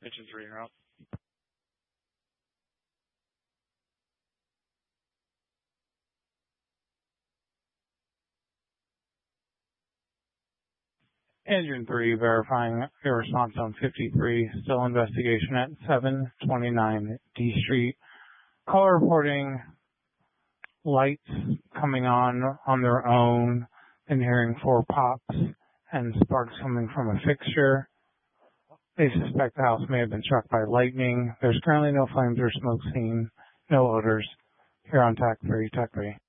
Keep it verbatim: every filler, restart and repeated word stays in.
Engine three, you're out. Engine three verifying your response on fifty-three. Still investigation at seven twenty-nine D Street. Caller reporting lights coming on on their own and hearing four pops and sparks coming from a fixture. They suspect the house may have been struck by lightning. There's currently no flames or smoke seen, no odors. Here on T A C three, T A C three.